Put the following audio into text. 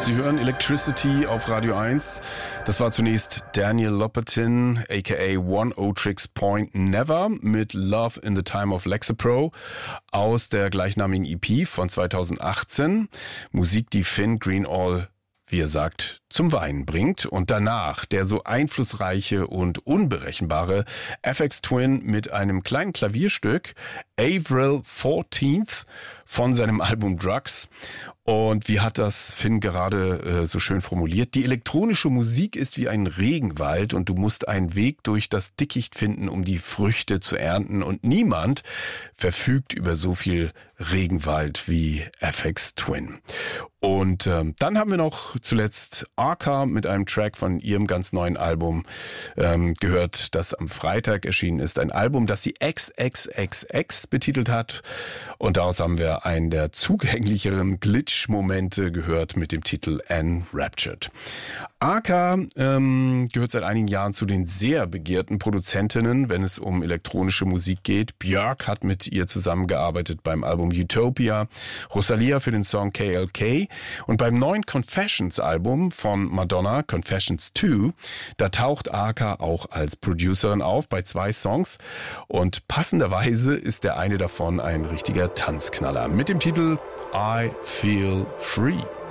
Sie hören Electricity auf Radio 1. Das war zunächst Daniel Lopatin, aka One Tricks Point Never mit Love in the Time of Lexapro aus der gleichnamigen EP von 2018. Musik, die Finn Greenall, wie er sagt, zum Weinen bringt. Und danach der so einflussreiche und unberechenbare Aphex Twin mit einem kleinen Klavierstück, Avril 14th, von seinem Album Drugs. Und wie hat das Finn gerade so schön formuliert? Die elektronische Musik ist wie ein Regenwald und du musst einen Weg durch das Dickicht finden, um die Früchte zu ernten. Und niemand verfügt über so viel Regenwald wie Aphex Twin. Und dann haben wir noch zuletzt Arca mit einem Track von ihrem ganz neuen Album gehört, das am Freitag erschienen ist. Ein Album, das sie XXXX betitelt hat. Und daraus haben wir einen der zugänglicheren Glitch-Momente gehört mit dem Titel Enraptured. Arca gehört seit einigen Jahren zu den sehr begehrten Produzentinnen, wenn es um elektronische Musik geht. Björk hat mit ihr zusammengearbeitet beim Album Utopia, Rosalia für den Song KLK und beim neuen Confessions-Album von Madonna, Confessions 2, da taucht Arca auch als Producerin auf bei 2 Songs und passenderweise ist der eine davon ein richtiger Tanzknaller mit dem Titel I Feel Free.